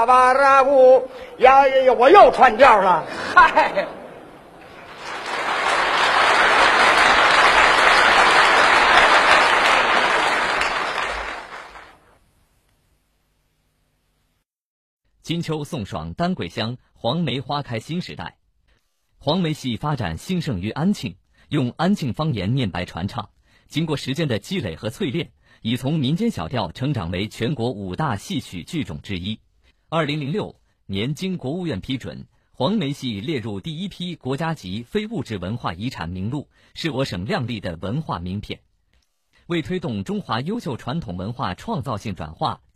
巴拉布呀，我又串调了。 嗨， 金秋送爽丹桂香，黄梅花开新时代。黄梅戏发展兴盛于安庆，用安庆方言念白传唱，经过时间的积累和淬炼，已从民间小调成长为全国5大戏曲剧种之一。2006年经国务院批准，黄梅戏列入第一批国家级非物质文化遗产名录，是我省亮丽的文化名片。为推动中华优秀传统文化创造性转化、